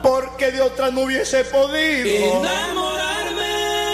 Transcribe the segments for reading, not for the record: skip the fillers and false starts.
porque de otra no hubiese podido enamorarme.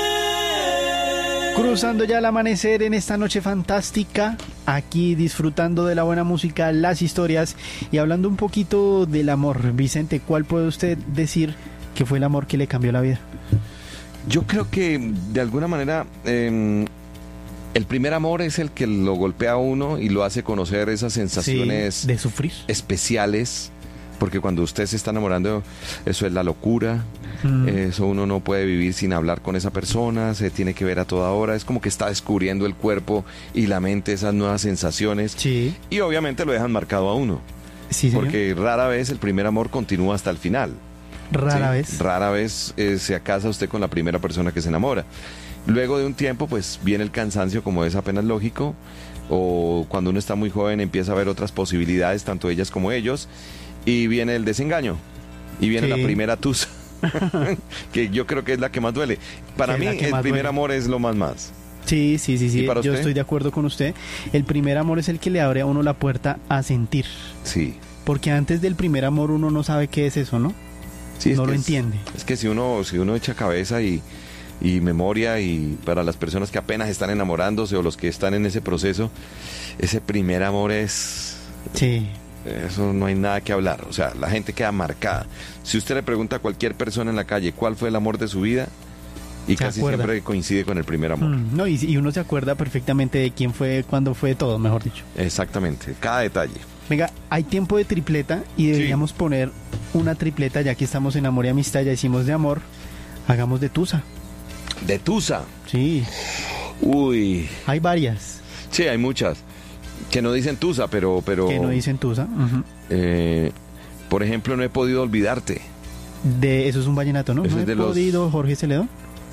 Cruzando ya el amanecer en esta noche fantástica, aquí disfrutando de la buena música, las historias y hablando un poquito del amor. Vicente, ¿cuál puede usted decir que fue el amor que le cambió la vida? Yo creo que de alguna manera el primer amor es el que lo golpea a uno y lo hace conocer esas sensaciones Sí, de sufrir. especiales, porque cuando usted se está enamorando, eso es la locura. Eso uno no puede vivir sin hablar con esa persona, se tiene que ver a toda hora, es como que está descubriendo el cuerpo y la mente esas nuevas sensaciones. Sí. Y obviamente lo dejan marcado a uno, Sí, señor. porque rara vez el primer amor continúa hasta el final. Rara ¿sí? vez. Rara vez se casa usted con la primera persona que se enamora. Luego de un tiempo pues viene el cansancio, como es apenas lógico, o cuando uno está muy joven empieza a ver otras posibilidades, tanto ellas como ellos, y viene el desengaño, y viene Sí. la primera tusa. Que yo creo que es la que más duele. Para Que mí es la que el más primer duele. amor es lo más. Sí. ¿Y para Yo usted? estoy de acuerdo con usted. El primer amor es el que le abre a uno la puerta a sentir. Sí. Porque antes del primer amor uno no sabe qué es eso, ¿no? Sí, es No que lo es- entiende. Es que si uno echa cabeza y memoria, y para las personas que apenas están enamorándose o los que están en ese proceso, ese primer amor es... Sí. Eso no hay nada que hablar, o sea, la gente queda marcada. Si usted le pregunta a cualquier persona en la calle cuál fue el amor de su vida, y Se casi acuerda. siempre coincide con el primer amor. No, y uno se acuerda perfectamente de quién fue, cuándo fue todo, mejor dicho. Exactamente, cada detalle. Venga, hay tiempo de tripleta y deberíamos poner una tripleta, ya que estamos en amor y amistad, ya hicimos de amor, hagamos de tusa. De Tusa. Sí, Uy, hay varias sí, hay muchas que no dicen Tusa, pero que no dicen tusa. Ujú. por ejemplo, no he podido olvidarte. Eso es un vallenato, ¿no? Ese No es he de los- podido, Jorge Celedón,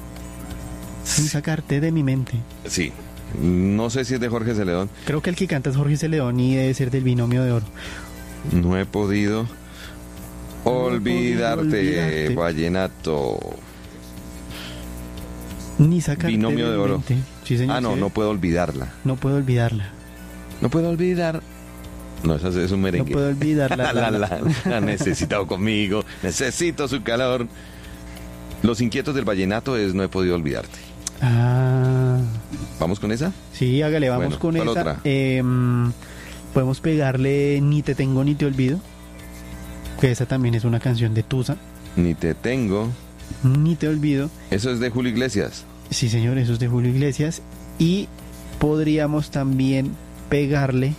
sin sacarte de mi mente. Sí, no sé si es de Jorge Celedón. Creo que el que canta es Jorge Celedón y debe ser del Binomio de Oro. No he podido olvidarte, olvidarte. vallenato. Ni sacarte Binomio de de mi Oro. mente. Sí, señor, Ah, no, ¿sí ve? no puedo olvidarla. No puedo olvidarla. No puedo olvidar. No, esa es un merengue. No puedo olvidarla. La ha necesitado conmigo. Necesito su calor. Los inquietos del vallenato es No he podido olvidarte. Ah, ¿Vamos con esa? sí, hágale, vamos Bueno, con ¿cuál esa. otra? Podemos pegarle Ni te tengo ni te olvido, que esa también es una canción de Tusa. Ni te tengo. Ni te olvido. Eso es de Julio Iglesias. Sí, señor, eso es de Julio Iglesias. Y podríamos también pegarle.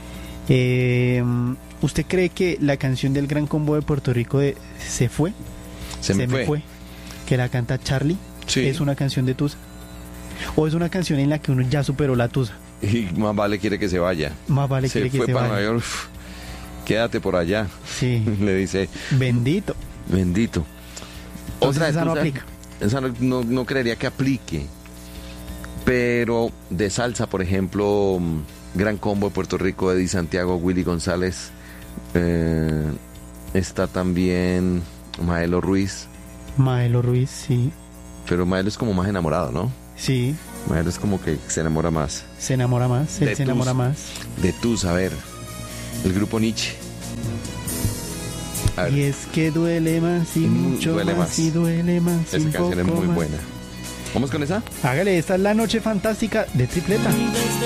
¿Usted cree que la canción del Gran Combo de Puerto Rico de Se fue? Se me fue. Que la canta Charlie. Sí. ¿Es una canción de Tusa? ¿O es una canción en la que uno ya superó la Tusa? Y más vale quiere que se vaya. Más vale Se quiere que fue se para vaya. Nueva York. Quédate por allá. Sí, Le dice, bendito. bendito. Entonces de esa no Tusa, aplica. Esa no creería que aplique. Pero de salsa, por ejemplo, Gran Combo de Puerto Rico, Eddie Santiago, Willy González. Está también Maelo Ruiz. Maelo Ruiz, sí. Pero Maelo es como más enamorado, ¿no? Sí, Maelo es como que se enamora más. se enamora más, él De se enamora tus- más. De tu saber. El grupo Nietzsche. A ver, Y es que duele más y mucho duele más, más. y duele más. esa un canción es poco muy más. buena. ¿Vamos con esa? Hágale, esta es la noche fantástica de tripleta.